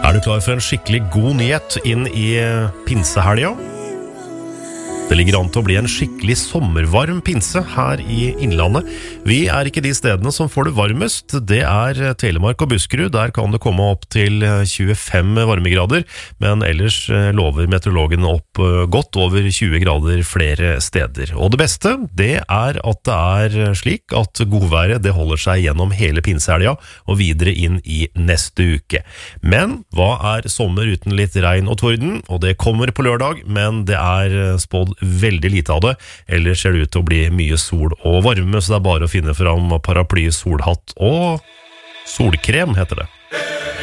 Er du klar for en skikkelig god nyhet inn i pinsehelga? Det ligger an til å bli en skikkelig sommervarm pinse her i Innlandet. Vi er ikke de stedene som får det varmest. Det er Telemark og Buskerud. Der kan det komme opp til 25 varmegrader, men ellers lover meteorologen opp godt over 20 grader flere steder. Og det beste, det er at det er slik at godværet det holder seg gjennom hele pinsehelga og videre inn i neste uke. Men hva er sommer uten litt regn og torden? Og det kommer på lørdag, men det er spådd veldig lite av det. Ellers ser det ut til å bli mye sol og varme, så det er bare å finne fram paraply, solhatt og solkrem, heter det.